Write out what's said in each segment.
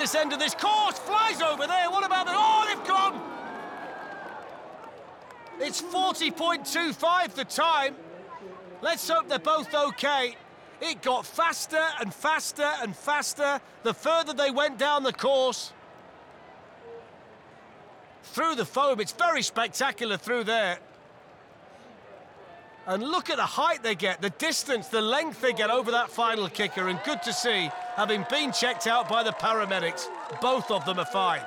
this end of this course. Flies over there. What about the... Oh, they've gone! It's 40.25 the time. Let's hope they're both okay. It got faster and faster and faster the further they went down the course. Through the foam, it's very spectacular through there. And look at the height they get, the distance, the length they get over that final kicker, and good to see, having been checked out by the paramedics, both of them are fine.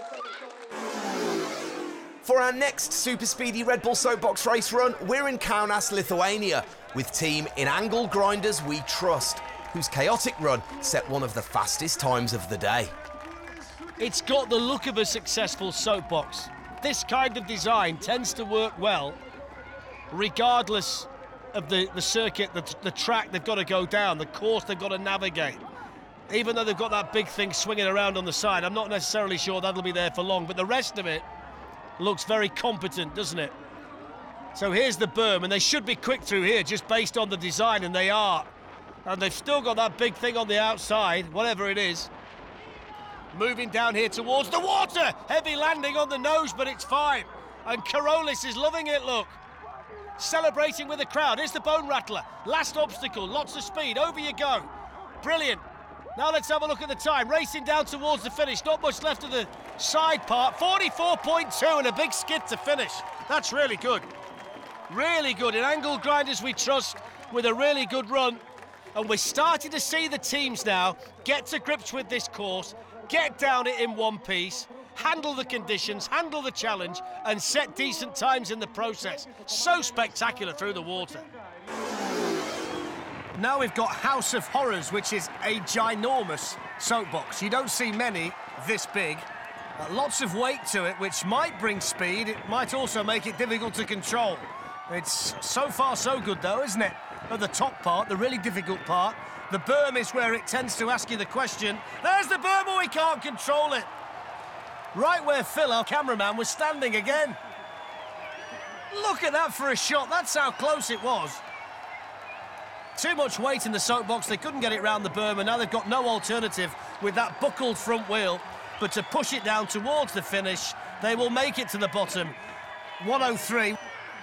For our next super speedy Red Bull Soapbox race run, we're in Kaunas, Lithuania, with team In Angle Grinders We Trust, whose chaotic run set one of the fastest times of the day. It's got the look of a successful soapbox. This kind of design tends to work well, regardless of the circuit, the track they've got to go down, the course they've got to navigate. Even though they've got that big thing swinging around on the side, I'm not necessarily sure that'll be there for long, but the rest of it looks very competent, doesn't it? So here's the berm, and they should be quick through here just based on the design, and they are. And they've still got that big thing on the outside, whatever it is. Moving down here towards the water! Heavy landing on the nose, but it's fine. And Carolis is loving it, look. Celebrating with the crowd. Here's the Bone Rattler. Last obstacle, lots of speed, over you go. Brilliant. Now let's have a look at the time. Racing down towards the finish, not much left of the side part. 44.2 and a big skid to finish. That's really good. Really good. In Angle Grinders We Trust with a really good run. And we're starting to see the teams now get to grips with this course, get down it in one piece, handle the conditions, handle the challenge, and set decent times in the process. So spectacular through the water. Now we've got House of Horrors, which is a ginormous soapbox. You don't see many this big. Lots of weight to it, which might bring speed. It might also make it difficult to control. It's so far so good, though, isn't it? At the top part, the really difficult part. The berm is where it tends to ask you the question. There's the berm, but we can't control it. Right where Phil, our cameraman, was standing again. Look at that for a shot. That's how close it was. Too much weight in the soapbox. They couldn't get it round the berm, and now they've got no alternative with that buckled front wheel but to push it down towards the finish. They will make it to the bottom. 103.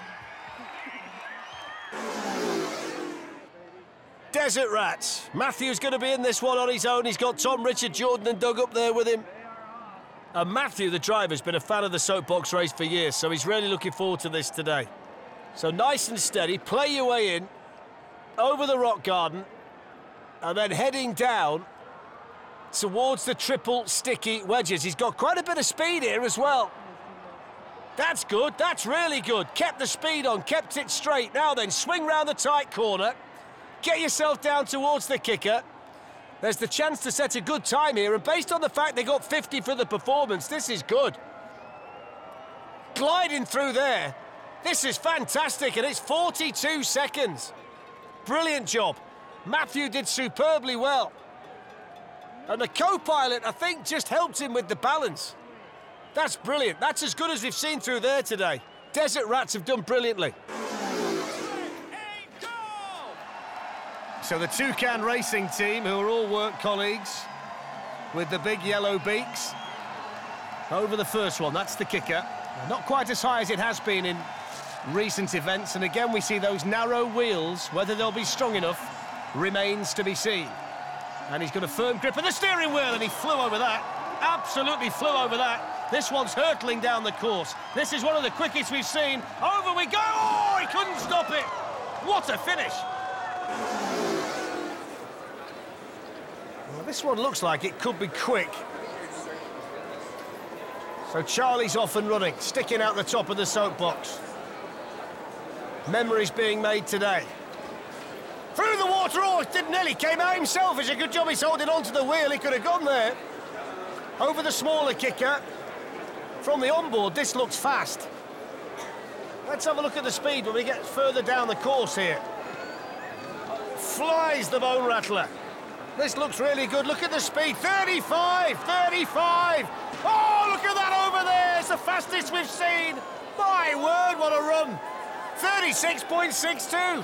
Desert Rats. Matthew's going to be in this one on his own. He's got Tom, Richard, Jordan and Doug up there with him. And Matthew, the driver, has been a fan of the soapbox race for years, so he's really looking forward to this today. So nice and steady, play your way in, over the rock garden, and then heading down towards the triple sticky wedges. He's got quite a bit of speed here as well. That's good, that's really good. Kept the speed on, kept it straight. Now then, swing round the tight corner. Get yourself down towards the kicker. There's the chance to set a good time here, and based on the fact they got 50 for the performance, this is good. Gliding through there. This is fantastic, and it's 42 seconds. Brilliant job. Matthew did superbly well. And the co-pilot, I think, just helped him with the balance. That's brilliant. That's as good as we've seen through there today. Desert Rats have done brilliantly. So the Toucan Racing team, who are all work colleagues, with the big yellow beaks. Over the first one, that's the kicker. Not quite as high as it has been in recent events, and again we see those narrow wheels. Whether they'll be strong enough remains to be seen. And he's got a firm grip of the steering wheel, and he flew over that. Absolutely flew over that. This one's hurtling down the course. This is one of the quickest we've seen. Over we go! Oh, he couldn't stop it! What a finish! Well, this one looks like it could be quick. So Charlie's off and running, sticking out the top of the soapbox. Memories being made today. Through the water, oh, it didn't nearly came out himself. It's a good job he's holding onto the wheel. He could have gone there. Over the smaller kicker. From the onboard, this looks fast. Let's have a look at the speed when we get further down the course here. Flies the Bone Rattler. This looks really good. Look at the speed. 35, 35. Oh, look at that over there. It's the fastest we've seen. My word, what a run. 36.62.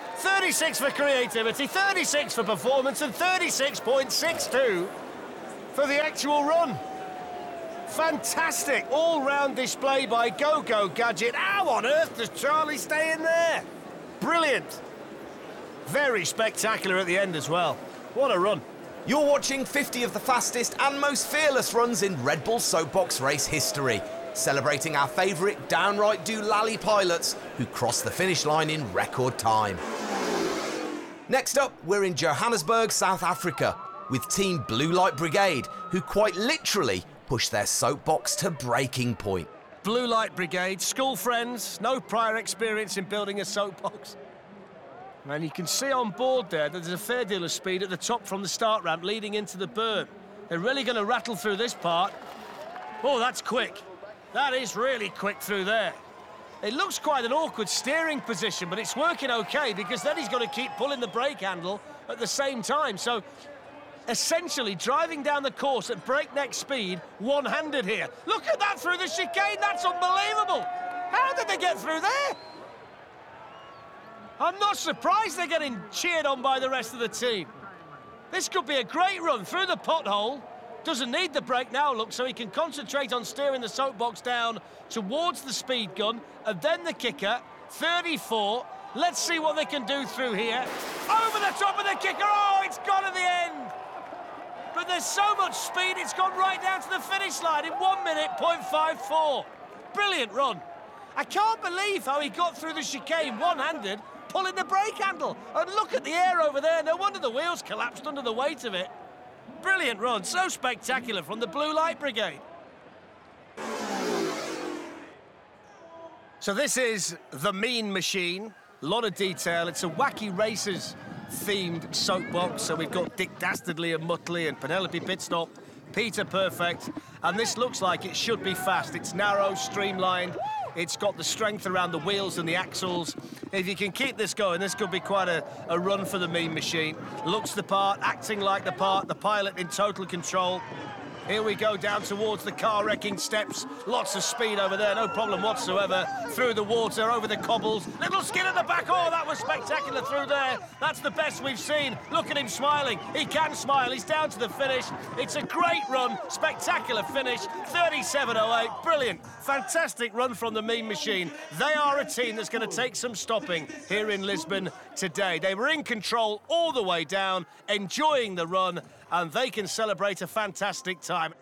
36 for creativity, 36 for performance, and 36.62 for the actual run. Fantastic all-round display by Go-Go Gadget. How on earth does Charlie stay in there? Brilliant. Very spectacular at the end as well. What a run. You're watching 50 of the fastest and most fearless runs in Red Bull Soapbox race history, celebrating our favourite downright doolally pilots who crossed the finish line in record time. Next up, we're in Johannesburg, South Africa, with Team Blue Light Brigade, who quite literally pushed their soapbox to breaking point. Blue Light Brigade, school friends, no prior experience in building a soapbox. And you can see on board there that there's a fair deal of speed at the top from the start ramp leading into the berm. They're really going to rattle through this part. Oh, that's quick. That is really quick through there. It looks quite an awkward steering position, but it's working okay because then he's got to keep pulling the brake handle at the same time. So, essentially, driving down the course at breakneck speed, one-handed here. Look at that through the chicane. That's unbelievable. How did they get through there? I'm not surprised they're getting cheered on by the rest of the team. This could be a great run through the pothole. Doesn't need the brake now, look, so he can concentrate on steering the soapbox down towards the speed gun, and then the kicker, 34. Let's see what they can do through here. Over the top of the kicker. Oh, it's gone at the end. But there's so much speed, it's gone right down to the finish line in 1 minute, 0.54. Brilliant run. I can't believe how he got through the chicane one-handed, pulling the brake handle. And look at the air over there. No wonder the wheels collapsed under the weight of it. Brilliant run. So spectacular from the Blue Light Brigade. So this is the Mean Machine. A lot of detail. It's a Wacky Racers themed soapbox. So we've got Dick Dastardly and Muttley and Penelope Pitstop, Peter Perfect. And this looks like it should be fast. It's narrow, streamlined. It's got the strength around the wheels and the axles. If you can keep this going, this could be quite a run for the Mean Machine. Looks the part, acting like the part, the pilot in total control. Here we go down towards the car-wrecking steps. Lots of speed over there, no problem whatsoever. Through the water, over the cobbles. Little skid at the back. Oh, that was spectacular through there. That's the best we've seen. Look at him smiling. He can smile. He's down to the finish. It's a great run. Spectacular finish. 37.08. Brilliant. Fantastic run from the Mean Machine. They are a team that's going to take some stopping here in Lisbon today. They were in control all the way down, enjoying the run, and they can celebrate a fantastic time.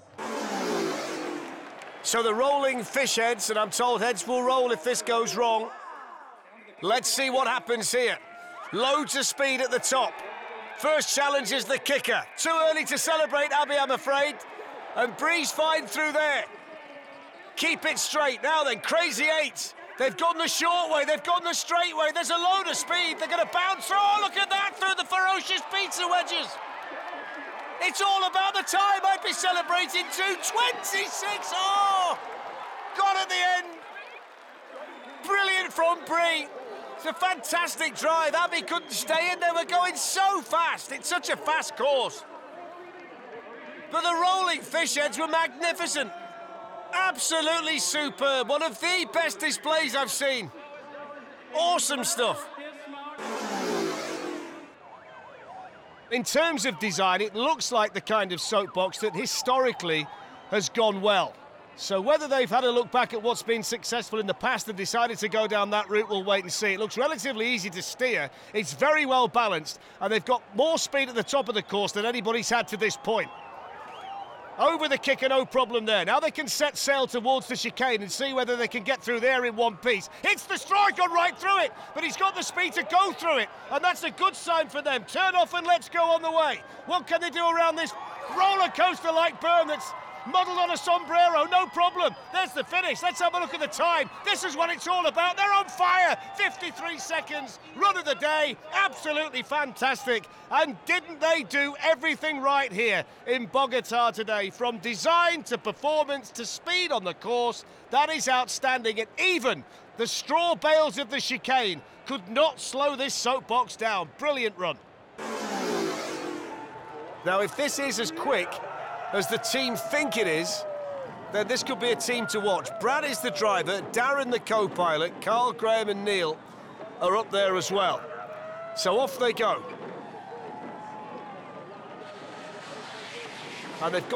So the rolling fish heads, and I'm told heads will roll if this goes wrong. Let's see what happens here. Loads of speed at the top. First challenge is the kicker. Too early to celebrate, Abby, I'm afraid. And breeze fine through there. Keep it straight. Now then, Crazy Eight. They've gone the short way, they've gone the straight way. There's a load of speed. They're going to bounce. Oh, look at that through the ferocious pizza wedges. It's all about the time. I'd be celebrating 2:26. Oh, gone at the end. Brilliant from Bree. It's a fantastic drive. Abby couldn't stay in. They were going so fast. It's such a fast course. But the rolling fish heads were magnificent. Absolutely superb. One of the best displays I've seen. Awesome stuff. In terms of design, it looks like the kind of soapbox that historically has gone well. So whether they've had a look back at what's been successful in the past and decided to go down that route, we'll wait and see. It looks relatively easy to steer. It's very well balanced, and they've got more speed at the top of the course than anybody's had to this point. Over the kicker, no problem there. Now they can set sail towards the chicane and see whether they can get through there in one piece. Hits the strike on right through it, but he's got the speed to go through it, and that's a good sign for them. Turn off and let's go on the way. What can they do around this roller coaster-like berm that's modelled on a sombrero? No problem. There's the finish. Let's have a look at the time. This is what it's all about. They're on fire. 53 seconds. Run of the day. Absolutely fantastic. And didn't they do everything right here in Bogota today? From design to performance to speed on the course. That is outstanding. And even the straw bales of the chicane could not slow this soapbox down. Brilliant run. Now, if this is as quick as the team think it is, then this could be a team to watch. Brad is the driver, Darren the co-pilot, Carl, Graham and Neil are up there as well. So off they go. And they've got